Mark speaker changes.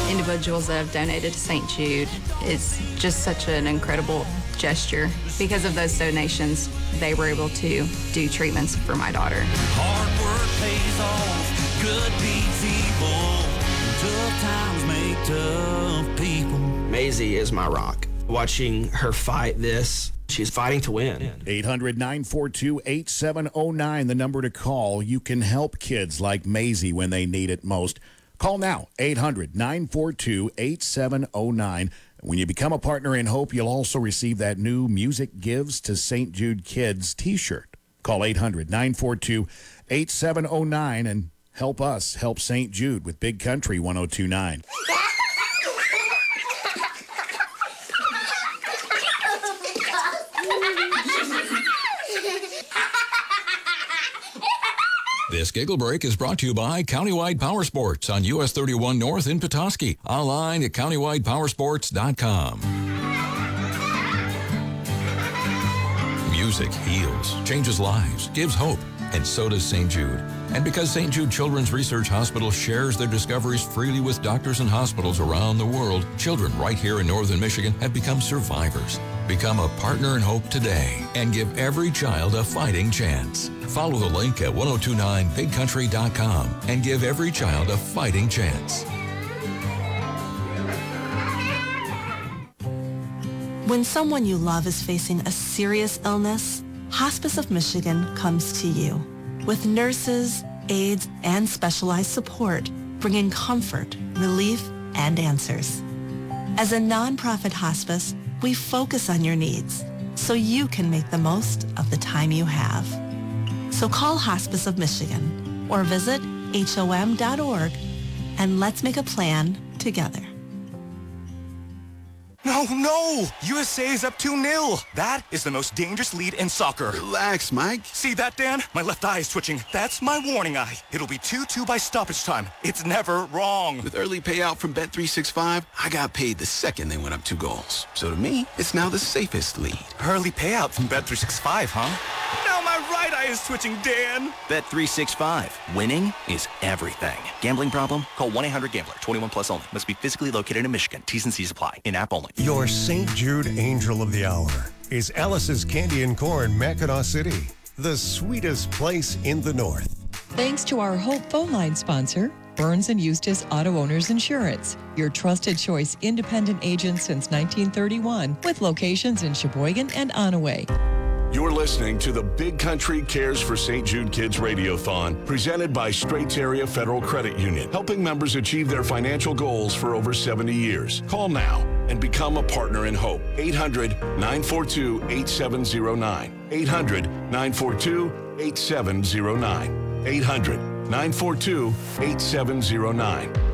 Speaker 1: individuals that have donated to St. Jude is just such an incredible gesture. Because of those donations, they were able to do treatments for my daughter.
Speaker 2: Hard work pays off, good beats evil, tough times make tough people.
Speaker 3: Maisie is my rock. Watching her fight this, she's fighting to win.
Speaker 4: 800-942-8709, the number to call. You can help kids like Maisie when they need it most. Call now, 800-942-8709. When you become a partner in Hope, you'll also receive that new Music Gives to St. Jude Kids t-shirt. Call 800-942-8709 and help us help St. Jude with Big Country 102.9.
Speaker 5: This Giggle Break is brought to you by Countywide Power Sports on US 31 North in Petoskey. Online at CountywidePowersports.com. Music heals, changes lives, gives hope, and so does St. Jude. And because St. Jude Children's Research Hospital shares their discoveries freely with doctors and hospitals around the world, children right here in northern Michigan have become survivors. Become a partner in hope today and give every child a fighting chance. Follow the link at 1029bigcountry.com and give every child a fighting chance.
Speaker 6: When someone you love is facing a serious illness, Hospice of Michigan comes to you with nurses, aides, and specialized support, bringing comfort, relief, and answers. As a nonprofit hospice, we focus on your needs so you can make the most of the time you have. So call Hospice of Michigan or visit HOM.org and let's make a plan together.
Speaker 7: No! USA is up 2-0. That is the most dangerous lead in soccer.
Speaker 8: Relax, Mike.
Speaker 7: See that, Dan? My left eye is twitching. That's my warning eye. It'll be 2-2 by stoppage time. It's never wrong.
Speaker 8: With early payout from Bet365, I got paid the second they went up 2 goals. So to me, it's now the safest lead.
Speaker 7: Early payout from Bet365, huh? Now my right eye is twitching, Dan.
Speaker 9: Bet365. Winning is everything. Gambling problem? Call 1-800-GAMBLER. 21 plus only. Must be physically located in Michigan. T's and C's apply. In-app only.
Speaker 10: Your St. Jude Angel of the Hour is Alice's Candy and Corn, Mackinac City, the sweetest place in the north.
Speaker 11: Thanks to our Hope phone line sponsor, Burns & Eustace Auto Owners Insurance, your trusted choice independent agent since 1931 with locations in Sheboygan and Onaway.
Speaker 12: You're listening to the Big Country Cares for St. Jude Kids Radiothon, presented by Straits Area Federal Credit Union, helping members achieve their financial goals for over 70 years. Call now and become a partner in hope. 800-942-8709. 800-942-8709. 800-942-8709.